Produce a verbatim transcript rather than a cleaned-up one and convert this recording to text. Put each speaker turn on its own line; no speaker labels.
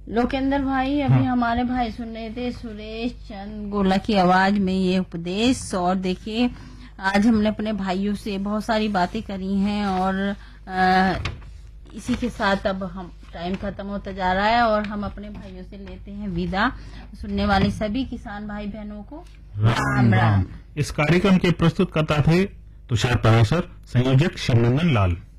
लोकेंद्र भाई, अभी हाँ। हमारे भाई सुन रहे थे सुरेश चंद गोला की आवाज में ये उपदेश। और देखिए आज हमने अपने भाइयों से बहुत सारी बातें करी हैं और आ, इसी के साथ अब हम टाइम खत्म होता जा रहा है और हम अपने भाइयों से लेते हैं विदा। सुनने वाले सभी किसान भाई बहनों को राम राम।
इस कार्यक्रम के प्रस्तुतकर्ता थे तुषार पराशर, संयोजक शिवनंदन लाल।